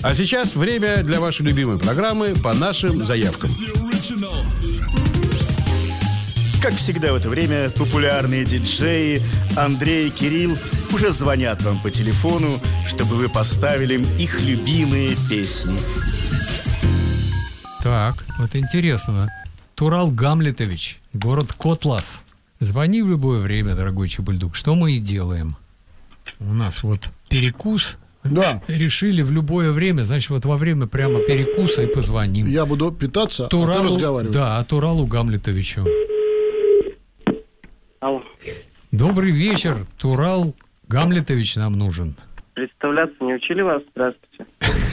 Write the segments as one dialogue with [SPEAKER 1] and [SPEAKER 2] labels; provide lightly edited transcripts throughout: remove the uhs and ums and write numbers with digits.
[SPEAKER 1] А сейчас время для вашей любимой программы «По нашим заявкам».
[SPEAKER 2] Как всегда в это время популярные диджеи Андрей и Кирилл уже звонят вам по телефону, чтобы вы поставили им их любимые песни.
[SPEAKER 3] Так, вот интересно. Турал Гамлетович, город Котлас. Звони в любое время, дорогой Чебульдук. Что мы и делаем. У нас вот перекус.
[SPEAKER 4] Да.
[SPEAKER 3] Решили в любое время, значит, вот во время прямо перекуса и позвоним.
[SPEAKER 4] Я буду питаться,
[SPEAKER 3] Туралу,
[SPEAKER 4] а ты разговаривай.
[SPEAKER 3] Да, Туралу Гамлетовичу.
[SPEAKER 5] Алло.
[SPEAKER 3] Добрый вечер, Турал Гамлетович нам нужен.
[SPEAKER 5] Представляться не учили вас? Здравствуйте.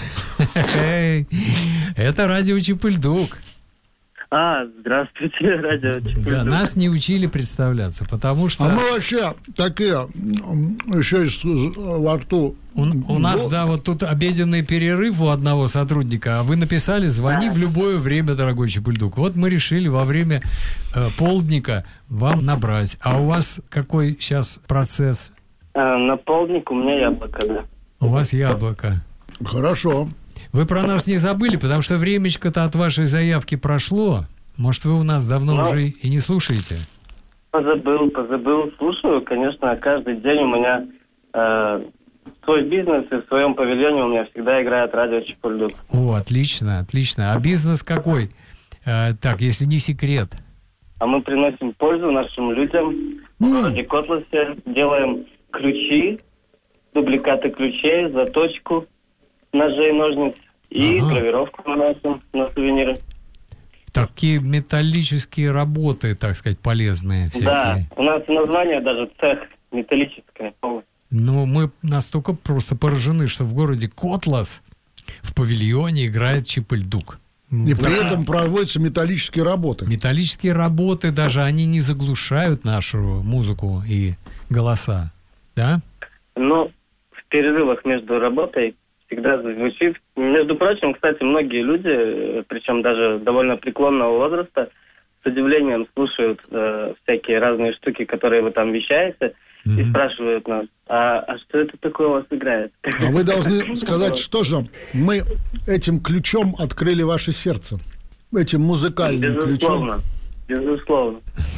[SPEAKER 3] Это радио Чебульдук.
[SPEAKER 5] Здравствуйте, радио Чебульдук.
[SPEAKER 3] Да, нас не учили представляться, потому что...
[SPEAKER 4] А мы вообще такие, еще во рту...
[SPEAKER 3] У нас, да, вот тут обеденный перерыв у одного сотрудника, а вы написали «Звони в любое время, дорогой Чебульдук». Вот мы решили во время полдника вам набрать. А у вас какой сейчас процесс?
[SPEAKER 5] На полдник у меня яблоко, да.
[SPEAKER 3] У вас яблоко.
[SPEAKER 4] Хорошо.
[SPEAKER 3] Вы про нас не забыли, потому что времечко-то от вашей заявки прошло. Может, вы у нас давно уже и не слушаете?
[SPEAKER 5] Позабыл. Слушаю, конечно, каждый день у меня свой бизнес, и в своем павильоне у меня всегда играет радио Чебульдук.
[SPEAKER 3] О, отлично. А бизнес какой? Так, если не секрет.
[SPEAKER 5] А мы приносим пользу нашим людям в городе Котласе. Делаем ключи, дубликаты ключей, заточку ножей, ножниц и гравировку наносим на сувениры.
[SPEAKER 3] Такие металлические работы, так сказать, полезные всякие.
[SPEAKER 5] Да, у нас название даже цех металлическое.
[SPEAKER 3] Но мы настолько просто поражены, что в городе Котлас в павильоне играет Чебульдук.
[SPEAKER 4] И при этом проводятся металлические работы.
[SPEAKER 3] Металлические работы, даже они не заглушают нашу музыку и голоса, да?
[SPEAKER 5] Ну, в перерывах между работой всегда звучит. Между прочим, кстати, многие люди, причем даже довольно преклонного возраста, с удивлением слушают всякие разные штуки, которые вы там вещаете, и спрашивают нас, а что это такое у вас играет?
[SPEAKER 4] А вы должны сказать, что же мы этим ключом открыли ваше сердце, этим музыкальным ключом.
[SPEAKER 5] Безусловно.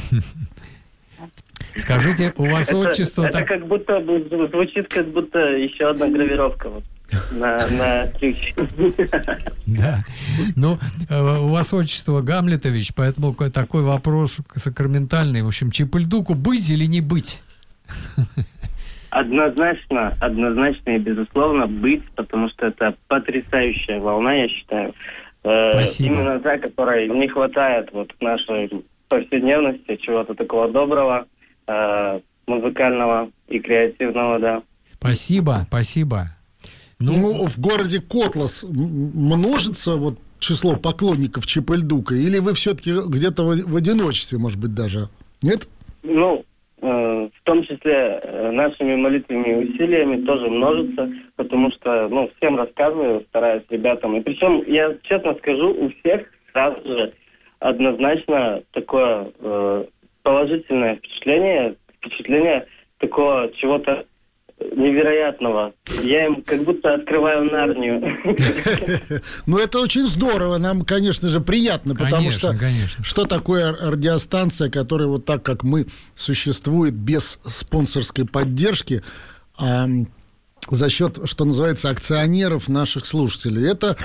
[SPEAKER 3] Скажите, у вас отчество...
[SPEAKER 5] Это как будто звучит, как будто еще одна гравировка вот, на ключ.
[SPEAKER 3] Да. Ну, у вас отчество Гамлетович, поэтому такой вопрос сакраментальный. В общем, Чебульдуку быть или не быть?
[SPEAKER 5] Однозначно и безусловно быть, потому что это потрясающая волна, я считаю.
[SPEAKER 3] Спасибо.
[SPEAKER 5] Именно та, которой не хватает вот в нашей повседневности, чего-то такого доброго, музыкального и креативного, да.
[SPEAKER 3] Спасибо.
[SPEAKER 4] Ну, в городе Котлас множится вот число поклонников Чебульдука, или вы все-таки где-то в одиночестве, может быть, даже? Нет?
[SPEAKER 5] Ну, в том числе нашими молитвенными усилиями тоже множится, потому что, всем рассказываю, стараюсь ребятам. И причем, я честно скажу, у всех сразу же однозначно такое положительное впечатление такого чего-то невероятного. Я им как будто открываю Нарнию.
[SPEAKER 4] Ну, это очень здорово. Нам, конечно же, приятно, потому что что такое радиостанция, которая вот так, как мы, существует без спонсорской поддержки, за счет, что называется, акционеров наших слушателей. Это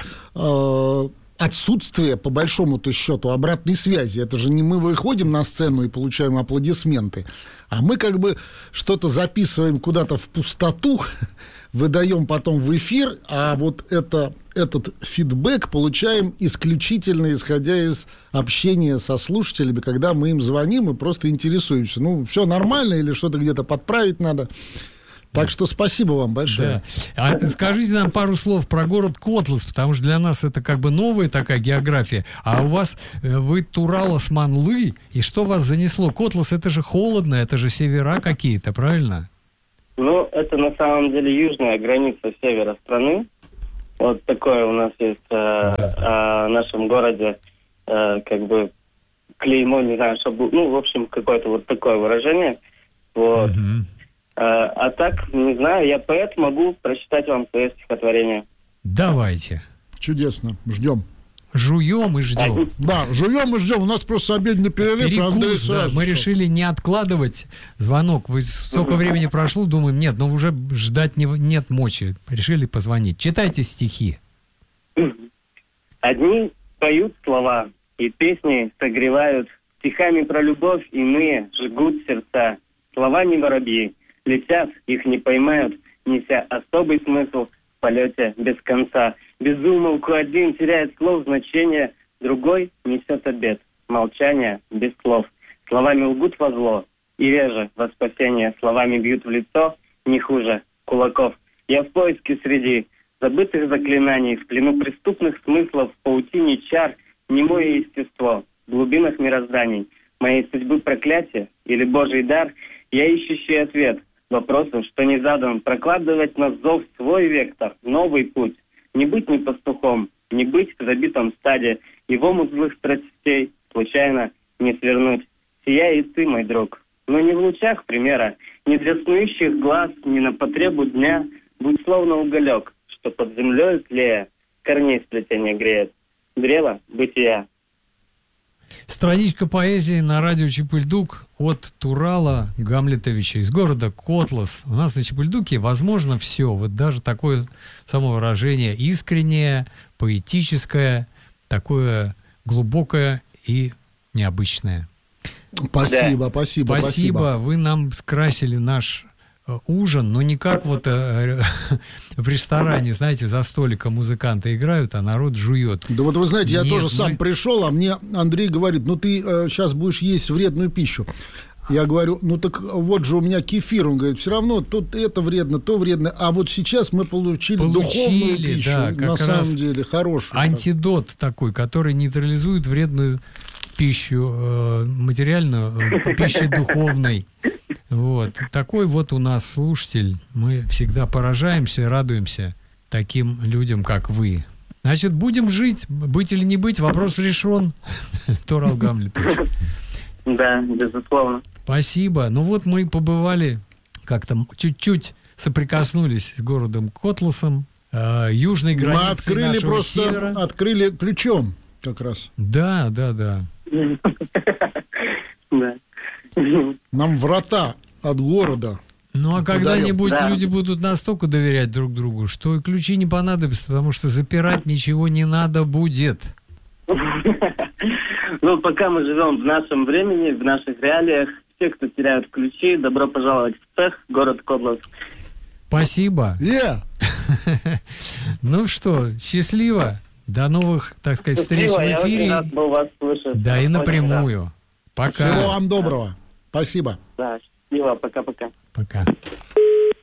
[SPEAKER 4] отсутствие, по большому-то счету, обратной связи. Это же не мы выходим на сцену и получаем аплодисменты, а мы как бы что-то записываем куда-то в пустоту, выдаем потом в эфир, а вот этот фидбэк получаем исключительно исходя из общения со слушателями, когда мы им звоним и просто интересуемся. Все нормально или что-то где-то подправить надо. Так что спасибо вам большое.
[SPEAKER 3] Да. А скажите нам пару слов про город Котлас, потому что для нас это как бы новая такая география. А у вас, вы Турал-Османлы, и что вас занесло? Котлас, это же холодно, это же севера какие-то, правильно?
[SPEAKER 5] Это на самом деле южная граница севера страны. Вот такое у нас есть о нашем городе, как бы клеймо, не знаю, чтобы, в общем, какое-то вот такое выражение. Вот. А так, не знаю, я поэт, могу прочитать вам свое стихотворение.
[SPEAKER 3] Давайте.
[SPEAKER 4] Чудесно. Ждем.
[SPEAKER 3] Жуем и ждем.
[SPEAKER 4] Да, жуем и ждем. У нас просто обеденный перерыв. и Андрей
[SPEAKER 3] Перекус, да.
[SPEAKER 4] сразу
[SPEAKER 3] Мы
[SPEAKER 4] что?
[SPEAKER 3] решили не откладывать звонок. Вы столько времени прошло, думаем, нет, но уже ждать нет мочи. Решили позвонить. Читайте стихи.
[SPEAKER 5] Одни поют слова, и песни согревают. Стихами про любовь иные жгут сердца. Слова не воробьи, летят, их не поймают, неся особый смысл в полете без конца. Без умолку один теряет слов значение, другой несет обет. Молчание без слов. Словами лгут во зло, и реже во спасение. Словами бьют в лицо, не хуже кулаков. Я в поиске среди забытых заклинаний, в плену преступных смыслов, в паутине чар, немое естество, в глубинах мирозданий. Моей судьбы проклятие или Божий дар, я ищущий ответ вопросу, что не задан, прокладывать на зов свой вектор, новый путь. Не быть ни пастухом, не быть в забитом стаде, и в омут злых страстей случайно не свернуть. Сияй и ты, мой друг, но не в лучах примера, не для снующих глаз, не на потребу дня, будь словно уголек, что под землей тлея корней сплетения греет. Древо бытия.
[SPEAKER 3] Страничка поэзии на радио Чепульдук от Турала Гамлетовича из города Котлас. У нас на Чепульдуке возможно все. Вот даже такое самовыражение искреннее, поэтическое, такое глубокое и необычное.
[SPEAKER 4] Спасибо, спасибо.
[SPEAKER 3] Спасибо. Вы нам скрасили наш ужин, но не как вот в ресторане, знаете, за столиком музыканты играют, а народ жует.
[SPEAKER 4] Да вот вы знаете, я
[SPEAKER 3] Нет,
[SPEAKER 4] тоже сам пришел, а мне Андрей говорит, ну ты сейчас будешь есть вредную пищу. Я говорю, ну так вот же у меня кефир. Он говорит, все равно тут это вредно, то вредно. А вот сейчас мы получили духовную пищу,
[SPEAKER 3] да,
[SPEAKER 4] на самом деле, хорошую.
[SPEAKER 3] Антидот такой, который нейтрализует вредную пищу материальную, пищу духовной. Вот. Такой вот у нас слушатель. Мы всегда поражаемся и радуемся таким людям, как вы. Значит, будем жить, быть или не быть, вопрос решен. Турал Гамлетович.
[SPEAKER 5] Да, безусловно.
[SPEAKER 3] Спасибо. Ну вот мы побывали, как-то чуть-чуть соприкоснулись с городом Котласом, южной границей
[SPEAKER 4] мы открыли
[SPEAKER 3] нашего
[SPEAKER 4] просто,
[SPEAKER 3] севера.
[SPEAKER 4] открыли ключом как раз.
[SPEAKER 3] Да.
[SPEAKER 5] Да.
[SPEAKER 4] Нам врата от города.
[SPEAKER 3] Ну, а когда-нибудь
[SPEAKER 5] Да.
[SPEAKER 3] люди будут настолько доверять друг другу, что и ключи не понадобятся, потому что запирать ничего не надо будет.
[SPEAKER 5] Ну, пока мы живем в нашем времени, в наших реалиях, все, кто теряют ключи, добро пожаловать в цех, город Котлас.
[SPEAKER 3] Спасибо. Ну что, счастливо. До новых, так сказать, встреч в
[SPEAKER 5] Я очень
[SPEAKER 3] эфире.
[SPEAKER 5] рад был вас слышать.
[SPEAKER 3] Да, и
[SPEAKER 5] Очень
[SPEAKER 3] напрямую.
[SPEAKER 5] рад.
[SPEAKER 3] Пока.
[SPEAKER 4] Всего вам доброго. Спасибо.
[SPEAKER 5] Да, счастливо, пока-пока.
[SPEAKER 3] Пока.